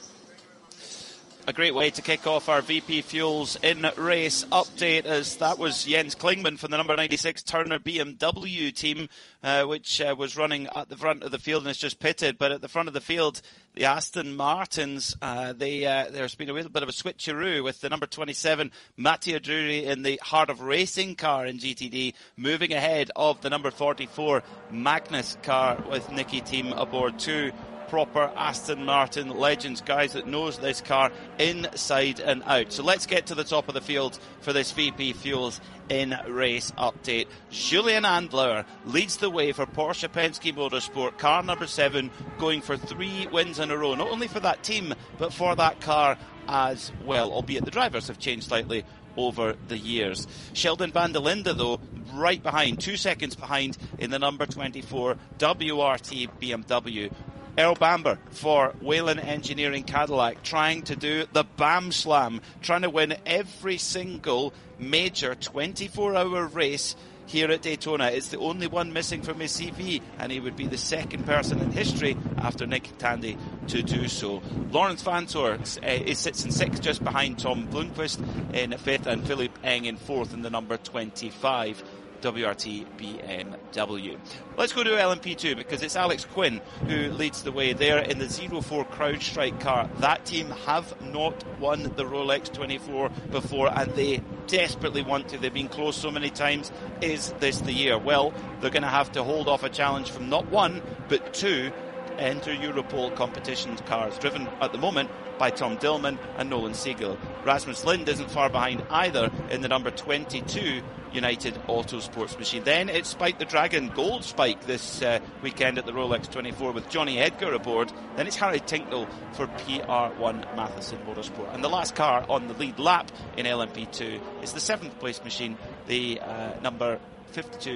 A great way to kick off our V P Fuels in race update, as that was Jens Klingmann from the number ninety-six Turner B M W team, uh, which uh, was running at the front of the field and has just pitted. But at the front of the field, the Aston Martins, uh, they, uh, there's been a little bit of a switcheroo with the number twenty-seven Mattia Drury in the Heart of Racing car in G T D, moving ahead of the number forty-four Magnus car with Nicky Thiem aboard too. Proper Aston Martin legends, guys that knows this car inside and out. So let's get to the top of the field for this V P Fuels in race update. Julian Andlauer leads the way for Porsche Penske Motorsport, car number seven, going for three wins in a row, not only for that team but for that car as well, albeit the drivers have changed slightly over the years. Sheldon van der Linde, though, right behind, two seconds behind in the number twenty-four W R T B M W. Earl Bamber for Whelen Engineering Cadillac, trying to do the Bam Slam, trying to win every single major twenty-four hour race here at Daytona. It's the only one missing from his C V, and he would be the second person in history after Nick Tandy to do so. Lawrence Vanthoor uh, sits in sixth, just behind Tom Blomqvist in fifth, and Philipp Eng in fourth in the number twenty-five W R T B M W. Let's go to L M P two because it's Alex Quinn who leads the way there in the zero four CrowdStrike car. That team have not won the Rolex twenty-four before, and they desperately want to. They've been close so many times. Is this the year? Well, they're going to have to hold off a challenge from not one but two Enter Europol competitions cars, driven at the moment by Tom Dillman and Nolan Siegel. Rasmus Lind isn't far behind either in the number twenty-two United Autosports machine. Then it's Spike the Dragon Gold Spike this uh, weekend at the Rolex twenty-four with Johnny Edgar aboard. Then it's Harry Tinknell for P R one Matheson Motorsport. And the last car on the lead lap in L M P two is the seventh place machine, the uh, number fifty-two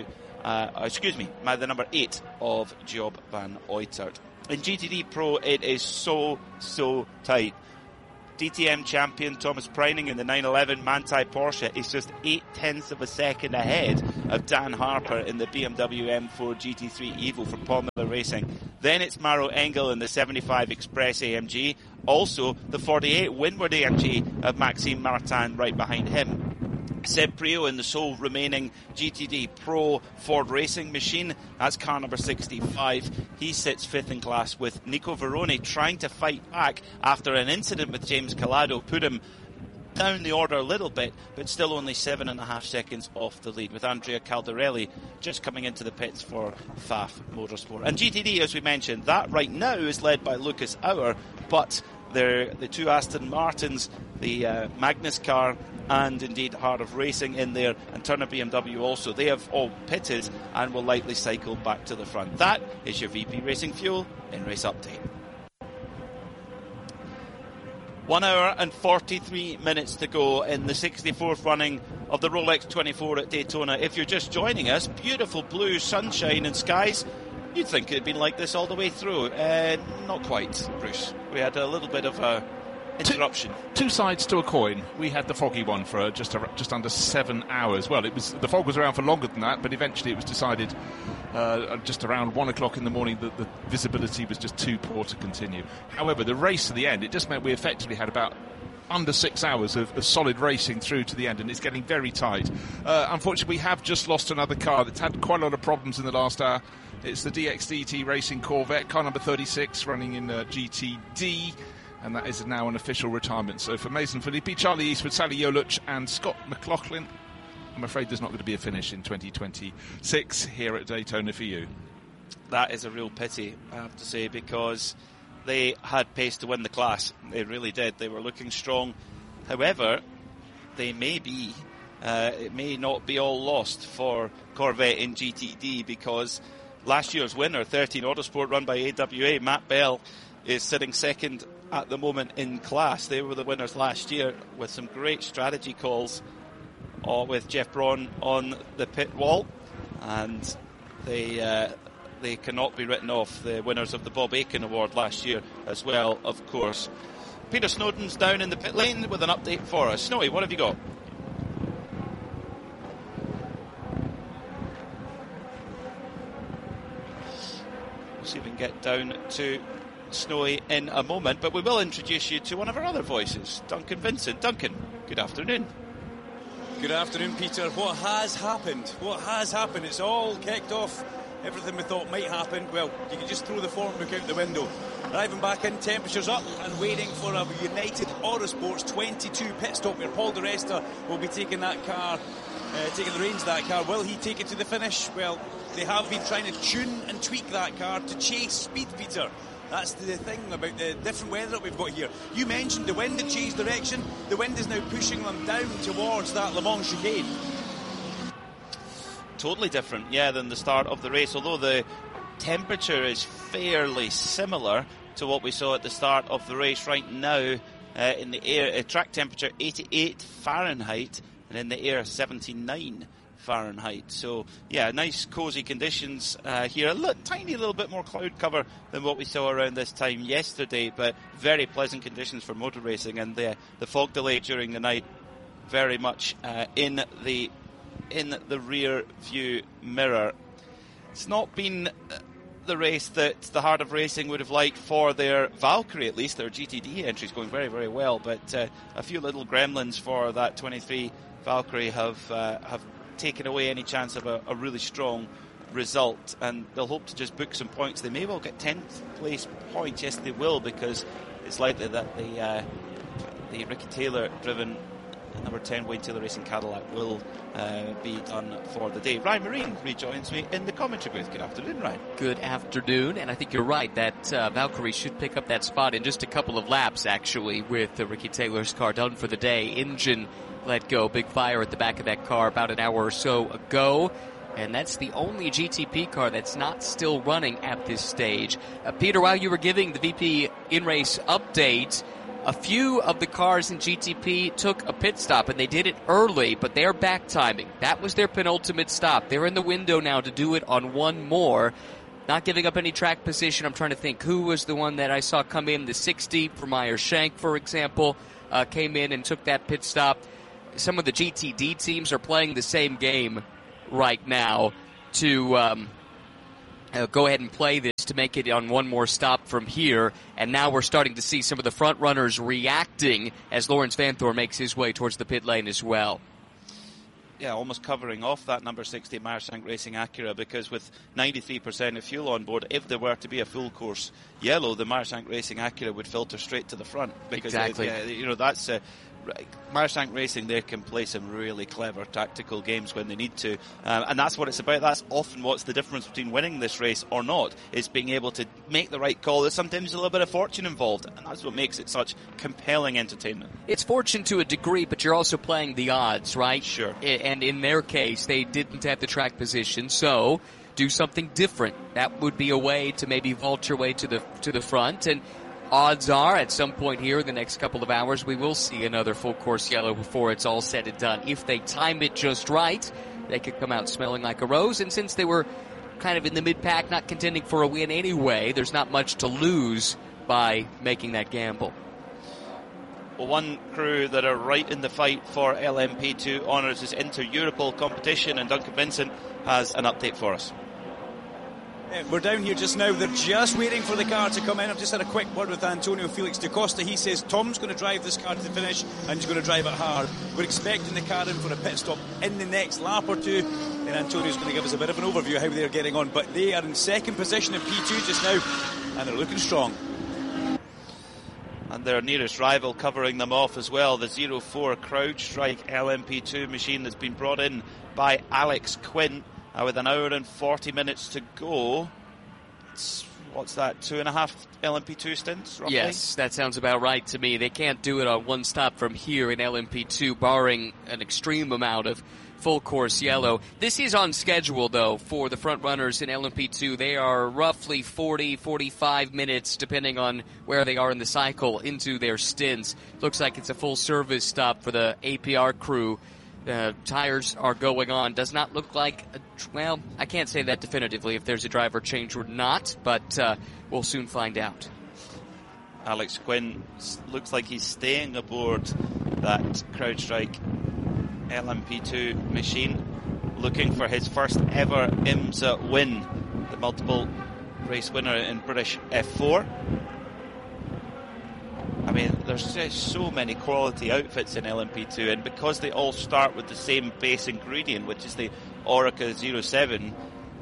uh, excuse me, the number eight of Job van Uitert. In G T D Pro, it is so, so tight. D T M champion Thomas Preining in the nine eleven Manthey Porsche is just eight tenths of a second ahead of Dan Harper in the B M W M four G T three Evo for Formula Racing. Then it's Maro Engel in the seventy-five Express A M G. Also, the forty-eight Windward A M G of Maxime Martin right behind him. Seb Priaulx in the sole remaining G T D Pro Ford Racing machine. That's car number sixty-five. He sits fifth in class with Nico Veroni trying to fight back after an incident with James Calado put him down the order a little bit, but still only seven and a half seconds off the lead, with Andrea Caldarelli just coming into the pits for F A F Motorsport. And G T D, as we mentioned, that right now is led by Lucas Auer, but the two Aston Martins, the uh, Magnus car, and indeed Heart of Racing in there, and Turner B M W also, they have all pitted and will likely cycle back to the front. That is your V P Racing Fuel in Race Update. One hour and forty-three minutes to go in the sixty-fourth running of the Rolex twenty-four at Daytona. If you're just joining us, beautiful blue sunshine and skies. You'd think it'd been like this all the way through. Uh, not quite, Bruce. We had a little bit of a interruption.
Two, two sides to a coin. We had the foggy one for just a, just under seven hours. Well, it was the fog was around for longer than that, but eventually it was decided uh, just around one o'clock in the morning that the visibility was just too poor to continue. However, the race to the end, it just meant we effectively had about under six hours of, of solid racing through to the end, and it's getting very tight. Uh, unfortunately, we have just lost another car that's had quite a lot of problems in the last hour. It's the D X D T Racing Corvette, car number thirty-six, running in uh, G T D, and that is now an official retirement. So for Mason Filippi, Charlie Eastwood, Sally Yoluch and Scott McLaughlin, I'm afraid there's not going to be a finish in twenty twenty-six here at Daytona for you.
That is a real pity, I have to say, because they had pace to win the class. They really did. They were looking strong. However, they may be, uh, it may not be all lost for Corvette in G T D, because last year's winner, thirteen Autosport, run by A W A, Matt Bell, is sitting second at the moment in class. They were the winners last year with some great strategy calls uh, with Jeff Braun on the pit wall, and they uh, they cannot be written off. The winners of the Bob Aiken Award last year as well, of course. Peter Snowden's down in the pit lane with an update for us. Snowy, what have you got? We'll see if we can get down to Snowy in a moment, but we will introduce you to one of our other voices, Duncan Vincent. Duncan, good afternoon.
Good afternoon, Peter. What has happened? What has happened? It's all kicked off. Everything we thought might happen, well, you can just throw the form book out the window. Arriving back in, temperatures up, and waiting for a United Autosports twenty-two pit stop where Paul Di Resta will be taking that car, uh, taking the reins of that car. Will he take it to the finish? Well, they have been trying to tune and tweak that car to chase speed, Peter. That's the thing about the different weather that we've got here. You mentioned the wind had changed direction. The wind is now pushing them down towards that Le Mans chicane.
Totally different, yeah, than the start of the race, although the temperature is fairly similar to what we saw at the start of the race. Right now, uh, in the air, uh, track temperature eighty-eight Fahrenheit, and in the air seventy-nine Fahrenheit. So, yeah, nice cosy conditions uh, here. A little, tiny little bit more cloud cover than what we saw around this time yesterday, but very pleasant conditions for motor racing, and the, the fog delay during the night very much uh, in the in the rear view mirror. It's not been the race that the Heart of Racing would have liked for their Valkyrie, at least. Their G T D entry's going very, very well, but uh, a few little gremlins for that twenty-three Valkyrie have uh, have taken away any chance of a, a really strong result, and they'll hope to just book some points. They may well get tenth place points. Yes, they will, because it's likely that the uh, the Ricky Taylor driven number ten Wayne Taylor Racing Cadillac will uh, be done for the day. Ryan Marine rejoins me in the commentary booth. Good afternoon, Ryan.
Good afternoon, and I think you're right that uh, Valkyrie should pick up that spot in just a couple of laps, actually, with uh, Ricky Taylor's car done for the day. Engine let go. Big fire at the back of that car about an hour or so ago. And that's the only G T P car that's not still running at this stage. Uh, Peter, while you were giving the V P in-race update, a few of the cars in G T P took a pit stop, and they did it early, but they're back timing. That was their penultimate stop. They're in the window now to do it on one more. Not giving up any track position. I'm trying to think who was the one that I saw come in, the sixty for Meyer Shank, for example, uh, came in and took that pit stop. Some of the G T D teams are playing the same game right now to um, uh, go ahead and play this to make it on one more stop from here. And now we're starting to see some of the front runners reacting as Lawrence Vanthoor makes his way towards the pit lane as well.
Yeah, almost covering off that number sixty Meyer Shank Racing Acura, because with ninety-three percent of fuel on board, if there were to be a full course yellow, the Meyer Shank Racing Acura would filter straight to the front. Because
exactly.
Uh, you know, that's uh, Meyer Shank Racing. They can play some really clever tactical games when they need to, um, and that's what it's about. That's often what's the difference between winning this race or not, is being able to make the right call. There's sometimes a little bit of fortune involved, and that's what makes it such compelling entertainment.
It's fortune to a degree, but you're also playing the odds, right?
Sure.
And in their case, they didn't have the track position, so do something different. That would be a way to maybe vault your way to the to the front. And odds are, at some point here in the next couple of hours, we will see another full course yellow before it's all said and done. If they time it just right, they could come out smelling like a rose. And since they were kind of in the mid-pack, not contending for a win anyway, there's not much to lose by making that gamble.
Well, one crew that are right in the fight for L M P two honours is Inter-Europol competition, and Duncan Vincent has an update for us.
Yeah, we're down here just now. They're just waiting for the car to come in. I've just had a quick word with Antonio Felix da Costa. He says Tom's going to drive this car to the finish and he's going to drive it hard. We're expecting the car in for a pit stop in the next lap or two. And Antonio's going to give us a bit of an overview of how they're getting on. But they are in second position in P two just now, and they're looking strong.
And their nearest rival covering them off as well, the zero four CrowdStrike L M P two machine that's been brought in by Alex Quinn. Uh, with an hour and forty minutes to go. It's, what's that, two and a half L M P two stints, roughly?
Yes, that sounds about right to me. They can't do it on one stop from here in L M P two, barring an extreme amount of full course yellow. This is on schedule, though, for the front runners in L M P two. They are roughly forty, forty-five minutes, depending on where they are in the cycle, into their stints. Looks like it's a full service stop for the A P R crew. Uh, tires are going on. Does not look like, a, well, I can't say that definitively if there's a driver change or not, but uh, we'll soon find out.
Alex Quinn looks like he's staying aboard that CrowdStrike L M P two machine, looking for his first ever IMSA win, the multiple race winner in British F four. I mean, there's just so many quality outfits in L M P two, and because they all start with the same base ingredient, which is the Orica zero seven,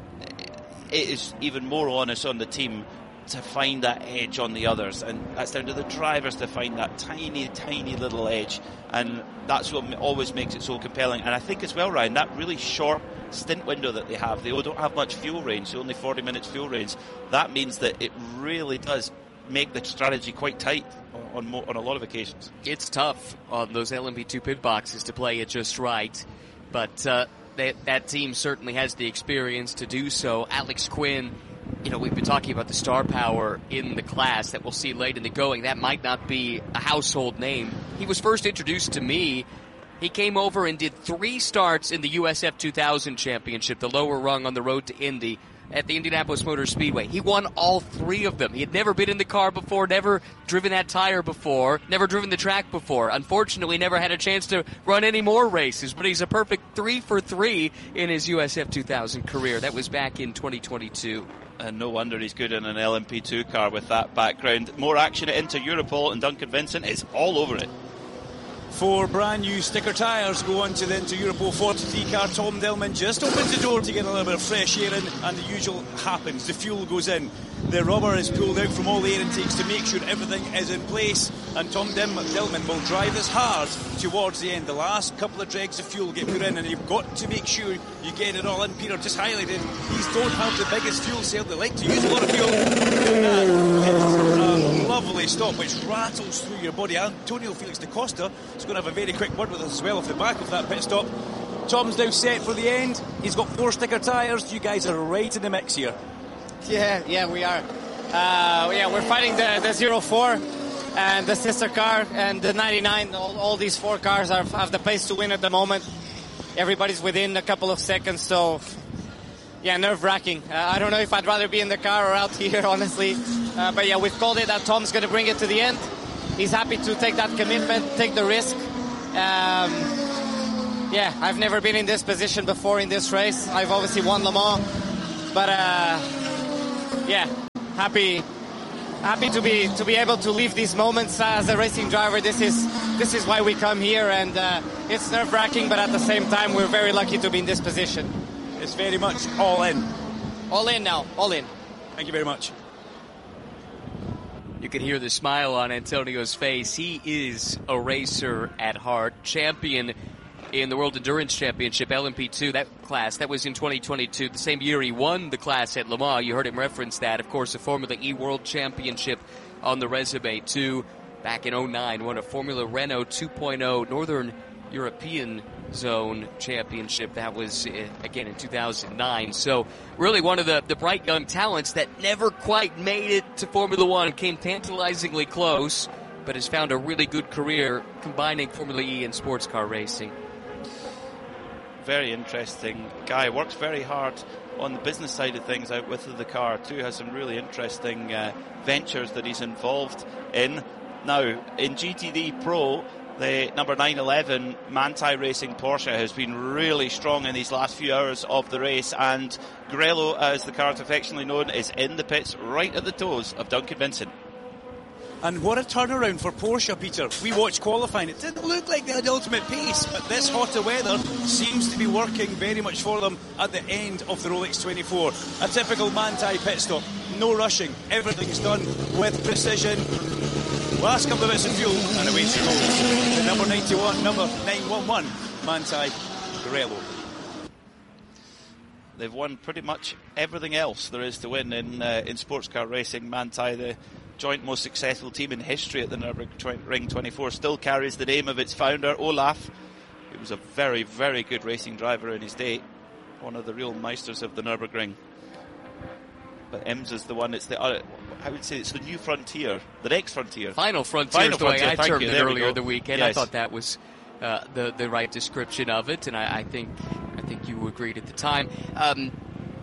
it is even more onus on the team to find that edge on the others, and that's down to the drivers to find that tiny, tiny little edge, and that's what always makes it so compelling. And I think as well, Ryan, that really short stint window that they have, they don't have much fuel range, so only forty minutes fuel range. That means that it really does make the strategy quite tight on, on, on a lot of occasions.
It's tough on those L M P two pit boxes to play it just right, but uh, that, that team certainly has the experience to do so. Alex Quinn, you know, we've been talking about the star power in the class that we'll see late in the going. That might not be a household name. He was first introduced to me. He came over and did three starts in the U S F two thousand championship, the lower rung on the road to Indy, at the Indianapolis Motor Speedway. He won all three of them. He had never been in the car before, never driven that tire before, never driven the track before. Unfortunately, never had a chance to run any more races, but he's a perfect three for three in his U S F two thousand career. That was back in twenty twenty-two.
And no wonder he's good in an L M P two car with that background. More action at Inter-Europol, and Duncan Vincent is all over it.
Four brand new sticker tyres go on to the Inter-Europol forty-three car. Tom Dillman just opens the door to get a little bit of fresh air in, and the usual happens. The fuel goes in. The rubber is pulled out from all the air intakes to make sure everything is in place, and Tom Dillman will drive this hard towards the end. The last couple of dregs of fuel get put in, and you've got to make sure you get it all in. Peter just highlighted, these don't have the biggest fuel cell. They like to use a lot of fuel. Doing that, it's a lovely stop which rattles through your body. Antonio Felix da Costa is going to have a very quick word with us as well off the back of that pit stop. Tom's now set for the end. He's got four sticker tyres. You guys are right in the mix here.
Yeah, yeah, we are. Uh, yeah, we're fighting the, the zero four. and the sister car and the ninety-nine. All, all these four cars are, have the pace to win at the moment. Everybody's within a couple of seconds, so yeah, nerve-wracking. Uh, I don't know if I'd rather be in the car or out here, honestly. Uh, but yeah, we've called it that Tom's going to bring it to the end. He's happy to take that commitment, take the risk. Um, yeah, I've never been in this position before in this race. I've obviously won Le Mans, but uh, yeah, happy, happy to be to be able to live these moments as a racing driver. This is this is why we come here, and uh, it's nerve-wracking, but at the same time, we're very lucky to be in this position.
It's very much all in.
All in now, all in.
Thank you very much.
You can hear the smile on Antonio's face. He is a racer at heart, champion in the World Endurance Championship, L M P two, that class. That was in twenty twenty-two, the same year he won the class at Le Mans. You heard him reference that. Of course, a Formula E World Championship on the resume, too. Back in oh nine, won a Formula Renault two point oh Northern European Zone Championship. That was, uh, again, in two thousand nine. So, really one of the, the bright young talents that never quite made it to Formula One, came tantalizingly close, but has found a really good career combining Formula E and sports car racing.
Very interesting guy. Works very hard on the business side of things out with the car too. Has some really interesting uh, ventures that he's involved in. Now, in G T D Pro, the number nine eleven Manthey Racing Porsche has been really strong in these last few hours of the race, and Grello, as the car is affectionately known, is in the pits right at the toes of Duncan Vincent.
And what a turnaround for Porsche, Peter. We watched qualifying. It didn't look like they had the ultimate pace, but this hotter weather seems to be working very much for them at the end of the Rolex twenty-four. A typical Manthey pit stop. No rushing. Everything's done with precision. Last couple of bits of fuel, and away she goes. The number ninety-one, number nine one one, Manthey Grello.
They've won pretty much everything else there is to win in uh, in sports car racing. Manthey, the joint most successful team in history at the Nürburgring twenty-four, still carries the name of its founder, Olaf. He was a very, very good racing driver in his day, one of the real meisters of the Nürburgring. But IMSA is the one, it's the, uh, I would say it's the new frontier, the next frontier.
Final frontier
Final
is the way
frontier,
I termed it
there
earlier
we
the weekend.
Yes.
I thought that was uh, the the right description of it, and I, I think I think you agreed at the time. Um,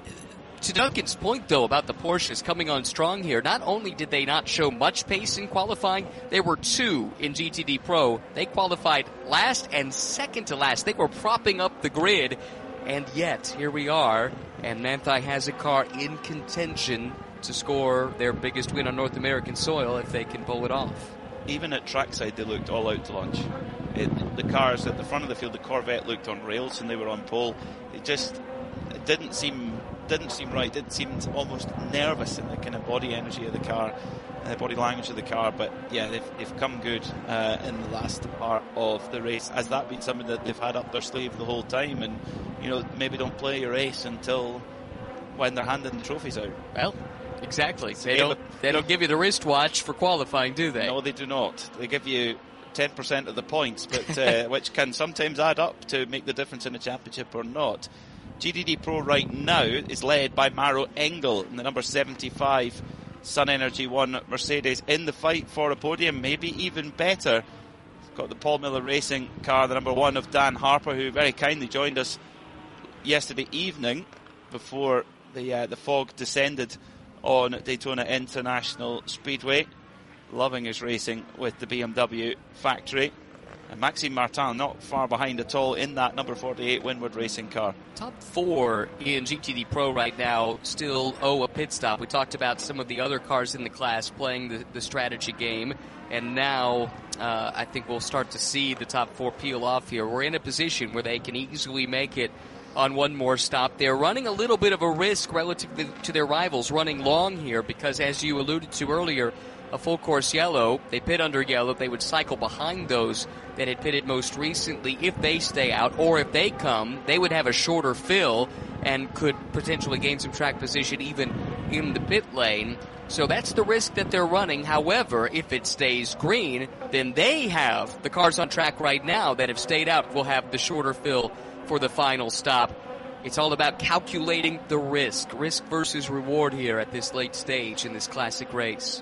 to Duncan's point, though, about the Porsches coming on strong here, not only did they not show much pace in qualifying, there were two in G T D Pro. They qualified last and second to last. They were propping up the grid, and yet here we are, and Manthey has a car in contention to score their biggest win on North American soil if they can pull it off.
Even at trackside, they looked all out to lunch. It, the cars at the front of the field, the Corvette looked on rails and they were on pole. It just it didn't seem didn't seem right. It seemed almost nervous in the kind of body energy of the car, the uh, body language of the car. But yeah, they've, they've come good uh, in the last part of the race. Has that been something that they've had up their sleeve the whole time? And you know, maybe don't play your race until when they're handing the trophies out.
Well, exactly. They don't, they don't give you the wristwatch for qualifying, do they?
No, they do not. They give you ten percent of the points, but uh, which can sometimes add up to make the difference in a championship or not. G T D Pro right now is led by Maro Engel in the number seventy-five Sun Energy One Mercedes, in the fight for a podium, maybe even better. Got the Paul Miller Racing car, the number one of Dan Harper, who very kindly joined us yesterday evening before the uh, the fog descended on Daytona International Speedway. Loving his racing with the B M W factory. And Maxime Martin not far behind at all in that number forty-eight Winward Racing car.
Top four in G T D Pro right now still owe a pit stop. We talked about some of the other cars in the class playing the, the strategy game, and now uh, I think we'll start to see the top four peel off here. We're in a position where they can easily make it on one more stop. They're running a little bit of a risk relative to their rivals running long here because, as you alluded to earlier, a full course yellow, they pit under yellow, they would cycle behind those that had pitted most recently. If they stay out, or if they come, they would have a shorter fill and could potentially gain some track position even in the pit lane. So that's the risk that they're running. However, if it stays green, then they have the cars on track right now that have stayed out will have the shorter fill for the final stop. It's all about calculating the risk, risk versus reward here at this late stage in this classic race.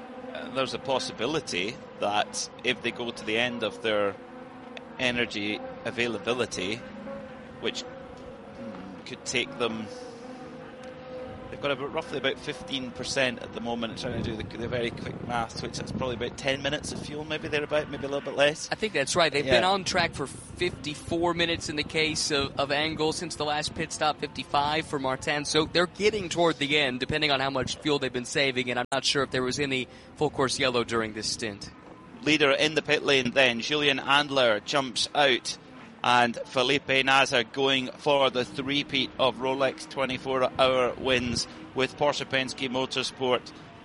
there's a possibility that if they go to the end of their energy availability, which could take them, they've got about roughly about fifteen percent at the moment. I'm trying to do the, the very quick maths, which is probably about ten minutes of fuel, maybe thereabout, maybe a little bit less.
I think that's right. They've
yeah.
been on track for fifty-four minutes in the case of, of Angle since the last pit stop, fifty-five for Martin. So they're getting toward the end, depending on how much fuel they've been saving, and I'm not sure if there was any full course yellow during this stint.
Leader in the pit lane then, Julian Andler jumps out, and Felipe Nasr going for the three-peat of Rolex twenty-four hour wins with Porsche Penske Motorsport.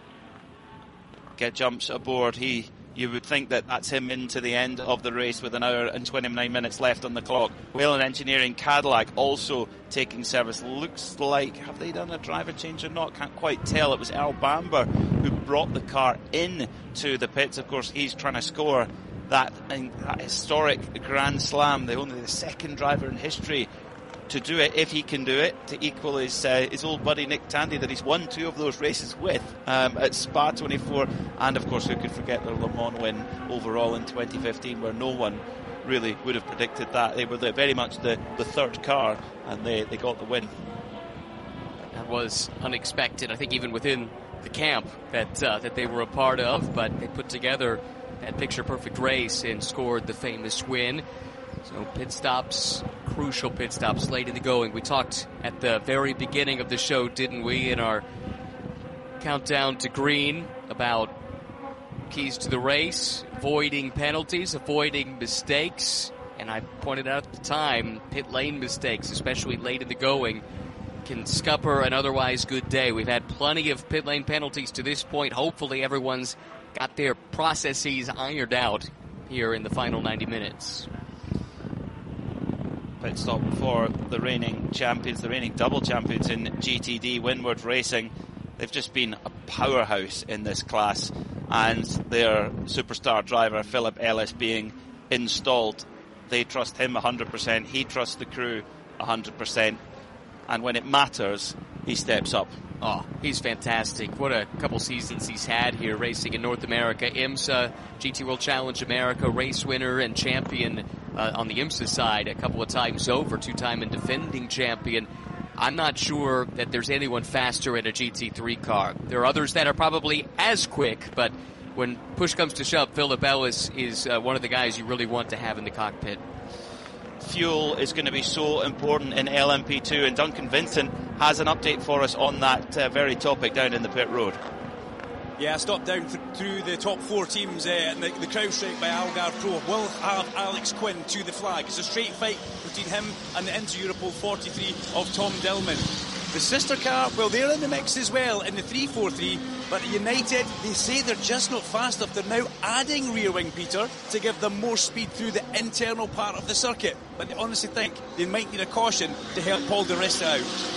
Get jumps aboard. He, you would think that that's him into the end of the race with an hour and twenty-nine minutes left on the clock. Whelen Engineering Cadillac also taking service. Looks like, have they done a driver change or not? Can't quite tell. It was Earl Bamber who brought the car in to the pits. Of course, he's trying to score that, that historic Grand Slam. The only the second driver in history to do it, if he can do it, to equal his uh, his old buddy Nick Tandy that he's won two of those races with um, at Spa twenty-four, and of course who could forget the Le Mans win overall in twenty fifteen, where no one really would have predicted that. They were the, very much the, the third car, and they, they got the win.
That was unexpected, I think, even within the camp that uh, that they were a part of, but they put together that picture-perfect race and scored the famous win. So pit stops, crucial pit stops late in the going. We talked at the very beginning of the show, didn't we, in our countdown to green about keys to the race, avoiding penalties, avoiding mistakes. And I pointed out at the time, pit lane mistakes, especially late in the going, can scupper an otherwise good day. We've had plenty of pit lane penalties to this point. Hopefully everyone's got their processes ironed out here in the final ninety minutes.
Pit stop for the reigning champions, the reigning double champions in G T D, Windward Racing. They've just been a powerhouse in this class, and their superstar driver, Philip Ellis, being installed. They trust him one hundred percent, he trusts the crew one hundred percent, and when it matters, he steps up.
Oh, he's fantastic. What a couple seasons he's had here racing in North America. IMSA, G T World Challenge America, race winner and champion uh, on the IMSA side a couple of times over, two-time and defending champion. I'm not sure that there's anyone faster in a G T three car. There are others that are probably as quick, but when push comes to shove, Philip Ellis is uh, one of the guys you really want to have in the cockpit.
Fuel is going to be so important in L M P two, and Duncan Vincent has an update for us on that uh, very topic down in the pit road.
Yeah, I stopped down th- through the top four teams, uh, and the, the crowd strike by Algarve Pro will have Alex Quinn to the flag. It's a straight fight between him and the Inter Europol forty-three of Tom Dillman. The sister car, well, they're in the mix as well in the three forty-three, but United, they say they're just not fast enough. They're now adding rear wing, Peter, to give them more speed through the internal part of the circuit. But they honestly think they might need a caution to help Paul di Resta out.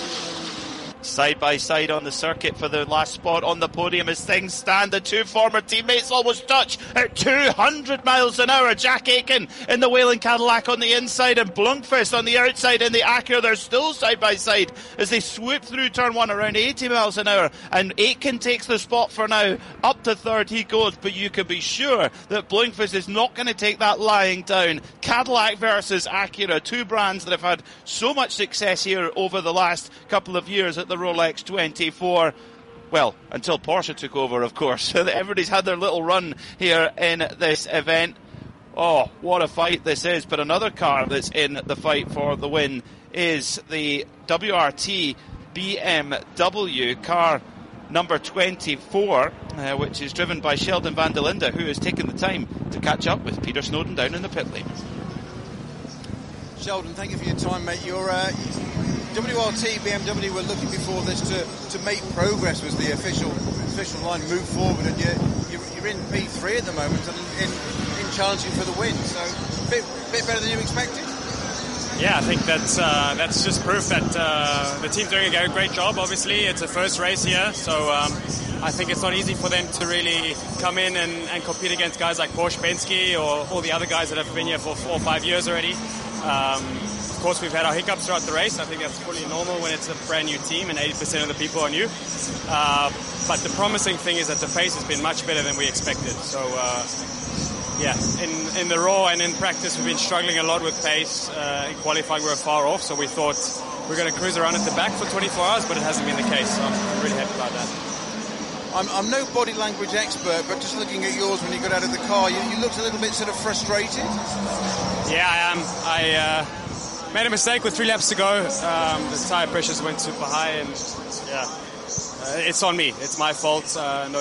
Side by side on the circuit for the last spot on the podium as things stand. The two former teammates almost touch at two hundred miles an hour. Jack Aitken in the Whelen Cadillac on the inside and Blomqvist on the outside in the Acura. They're still side by side as they swoop through turn one around eighty miles an hour. And Aitken takes the spot for now. Up to third he goes, but you can be sure that Blomqvist is not going to take that lying down. Cadillac versus Acura, two brands that have had so much success here over the last couple of years at the Rolex twenty-four. Well, until Porsche took over, of course. Everybody's had their little run here in this event. Oh, what a fight this is. But another car that's in the fight for the win is the W R T B M W car number twenty-four, uh, which is driven by Sheldon van der Linde, who has taken the time to catch up with Peter Snowden down in the pit lane.
Sheldon, thank you for your time, mate. Your uh, W R T B M W were looking before this to, to make progress, was the official official line, move forward, and you're, you're, you're in P three at the moment and in, in challenging for the win, so a bit, bit better than you expected.
Yeah, I think that's uh, that's just proof that uh, the team's doing a great job. Obviously, it's a first race here, so um, I think it's not easy for them to really come in and, and compete against guys like Porsche Penske or all the other guys that have been here for four or five years already. Um, of course, we've had our hiccups throughout the race. I think that's fully normal when it's a brand new team and eighty percent of the people are new. Uh, but the promising thing is that the pace has been much better than we expected. So, uh, yeah, in, in the raw and in practice, we've been struggling a lot with pace. Uh, in qualifying, we were far off, so we thought we we're going to cruise around at the back for twenty-four hours, but it hasn't been the case. So I'm really happy about that.
I'm, I'm no body language expert, but just looking at yours when you got out of the car, you, you looked a little bit sort of frustrated.
Yeah, I am. I uh, made a mistake with three laps to go. Um, the tyre pressures went super high, and yeah, uh, it's on me. It's my fault. Uh, no